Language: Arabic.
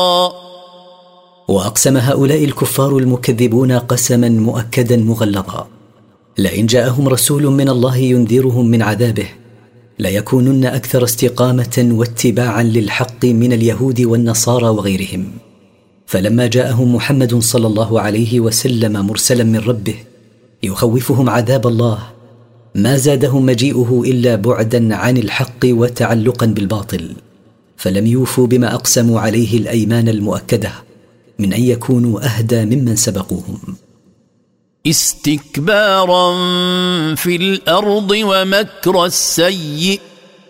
وأقسم هؤلاء الكفار المكذبون قسما مؤكدا مغلظا: لئن جاءهم رسول من الله ينذرهم من عذابه ليكونن أكثر استقامة واتباعا للحق من اليهود والنصارى وغيرهم. فلما جاءهم محمد صلى الله عليه وسلم مرسلا من ربه يخوفهم عذاب الله ما زادهم مجيئه إلا بعدا عن الحق وتعلقا بالباطل، فلم يوفوا بما أقسموا عليه الأيمان المؤكدة من أن يكونوا أهدى ممن سبقوهم. استكبارا في الأرض ومكر السيئ